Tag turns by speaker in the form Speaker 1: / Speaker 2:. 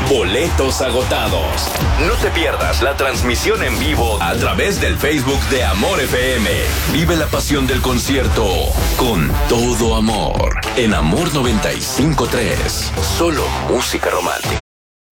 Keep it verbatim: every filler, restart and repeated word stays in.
Speaker 1: boletos agotados. No te pierdas la transmisión en vivo a través del Facebook de Amor F M. Vive la pasión del concierto con todo amor en Amor noventa y cinco punto tres. Solo música romántica.